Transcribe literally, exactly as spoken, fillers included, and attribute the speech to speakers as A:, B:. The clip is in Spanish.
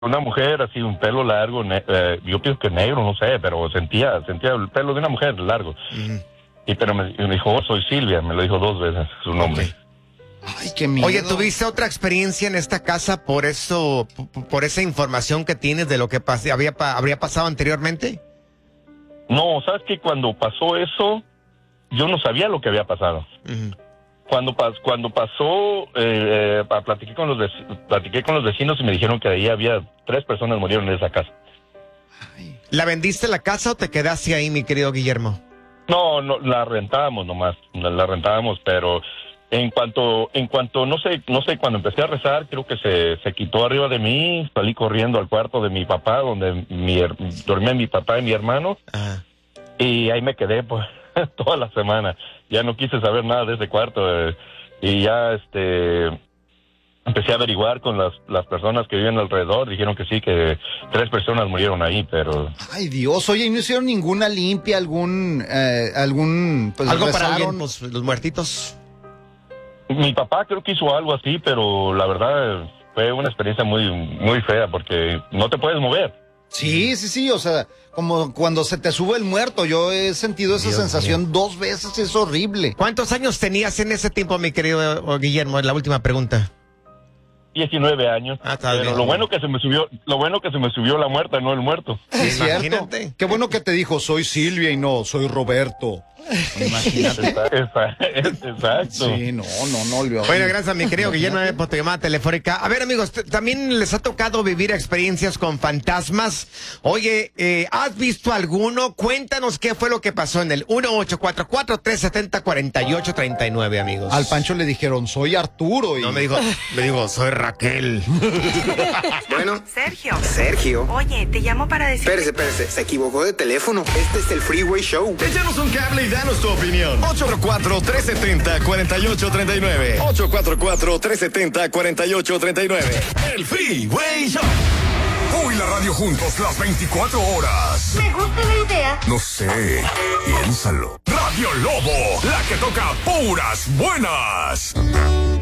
A: una mujer así, un pelo largo, ne- eh, yo pienso que negro, no sé, pero sentía sentía el pelo de una mujer largo. Uh-huh. Y pero me, me dijo, oh, soy Silvia, me lo dijo dos veces su nombre.
B: Okay. Ay, qué miedo.
C: Oye, ¿tuviste otra experiencia en esta casa por eso, por, por esa información que tienes de lo que pas- había, habría pasado anteriormente?
A: No, ¿sabes qué? Cuando pasó eso, yo no sabía lo que había pasado. Uh-huh. Cuando, pas, cuando pasó, eh, eh, platiqué, con los vecinos, platiqué con los vecinos y me dijeron que ahí había tres personas murieron en esa casa.
C: ¿La vendiste la casa o te quedaste ahí, mi querido Guillermo?
A: No, no, la rentábamos nomás, la, la rentábamos, pero en cuanto, en cuanto, no sé, no sé, cuando empecé a rezar, creo que se, se quitó arriba de mí, salí corriendo al cuarto de mi papá, donde mi, dormía mi papá y mi hermano, uh-huh. Y ahí me quedé, pues, toda la semana. Ya no quise saber nada de ese cuarto, eh, y ya, este, empecé a averiguar con las, las personas que viven alrededor, dijeron que sí, que tres personas murieron ahí, pero...
B: Ay, Dios, oye, ¿y no hicieron ninguna limpia, algún, eh, algún, pues,
C: algo
B: rezaron?
C: para alguien, pues, los muertitos?
A: Mi papá creo que hizo algo así, pero la verdad fue una experiencia muy, muy fea, porque no te puedes mover.
B: Sí, sí, sí, o sea, como cuando se te sube el muerto, yo he sentido esa Dios sensación mío. dos veces, es horrible.
C: ¿Cuántos años tenías en ese tiempo, mi querido Guillermo? Es la última pregunta.
A: diecinueve años. Ah, está bien. Pero lo bueno que se me subió, lo bueno que se me subió la muerta, no el muerto.
B: Sí, es cierto. Qué bueno que te dijo, soy Silvia y no, soy Roberto. Imagínate.
A: Exacto.
B: Sí, no, no, no. Olvidó.
C: Bueno, gracias, mi querido Guillermo, por tu llamada telefónica. A ver, amigos, t- también les ha tocado vivir experiencias con fantasmas. Oye, eh, ¿has visto alguno? Cuéntanos qué fue lo que pasó en el uno ocho cuatro cuatro, tres siete cero, cuatro ocho tres nueve, amigos.
B: Al Pancho le dijeron, soy Arturo. Y...
C: No, me dijo, me dijo, soy Raquel.
D: Bueno.
E: Sergio.
D: Sergio.
E: Oye, te llamo para decir...
D: Espérese, espérese, se equivocó de teléfono. Este es el Freeway Show.
F: Échanos un cable y danos tu opinión. ocho cuatro cuatro, tres siete cero, cuatro ocho tres nueve. ocho cuatro cuatro, tres siete cero, cuatro ocho tres nueve. El Freeway Show.
G: Hoy la radio juntos las veinticuatro horas.
H: Me gusta la idea.
G: No sé, piénsalo. Radio Lobo, la que toca puras buenas.